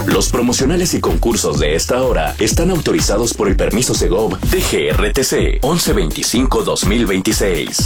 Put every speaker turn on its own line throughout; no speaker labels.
Los promocionales y concursos de esta hora están autorizados por el permiso Segov DGRTC 1125-2026.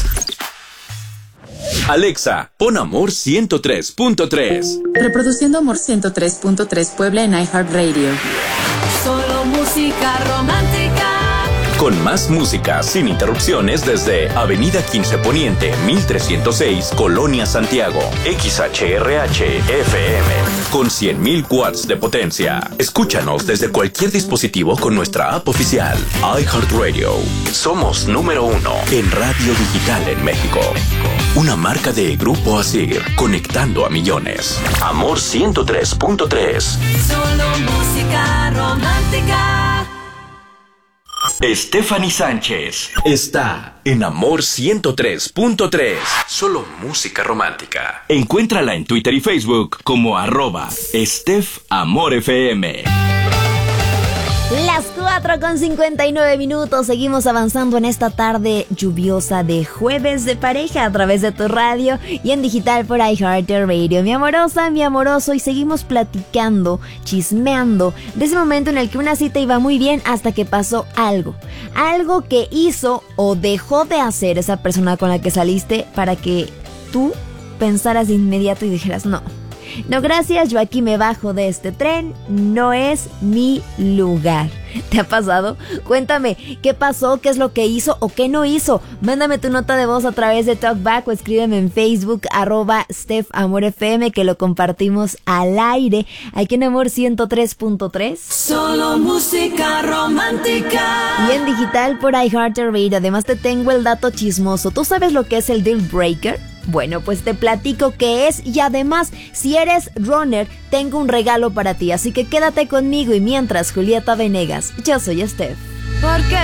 Alexa, pon Amor 103.3.
Reproduciendo Amor 103.3 Puebla en iHeartRadio.
Solo música romántica.
Con más música sin interrupciones desde Avenida 15 Poniente, 1306, Colonia Santiago. XHRH FM. Con 100.000 watts de potencia. Escúchanos desde cualquier dispositivo con nuestra app oficial. iHeartRadio. Somos número 1 en radio digital en México. Una marca de Grupo Asir, conectando a millones. Amor 103.3.
Solo música romántica.
Stephanie Sánchez está en Amor 103.3. Solo música romántica. Encuéntrala en Twitter y Facebook como @StephAmorFM.
Las 4:59. Seguimos avanzando en esta tarde lluviosa de jueves de pareja a través de tu radio y en digital por iHeartRadio. Mi amorosa, mi amoroso, y seguimos platicando, chismeando de ese momento en el que una cita iba muy bien hasta que pasó algo. Algo que hizo o dejó de hacer esa persona con la que saliste para que tú pensaras de inmediato y dijeras no, gracias, yo aquí me bajo de este tren, no es mi lugar. ¿Te ha pasado? Cuéntame, ¿qué pasó? ¿Qué es lo que hizo o qué no hizo? Mándame tu nota de voz a través de TalkBack o escríbeme en Facebook, @StephAmorFM, que lo compartimos al aire, aquí en Amor 103.3.
Solo música romántica.
Y en digital por iHeartRadio. Además te tengo el dato chismoso. ¿Tú sabes lo que es el deal breaker? Bueno, pues te platico qué es y además, si eres runner, tengo un regalo para ti. Así que quédate conmigo y mientras, Julieta Venegas, yo soy Steph.
Porque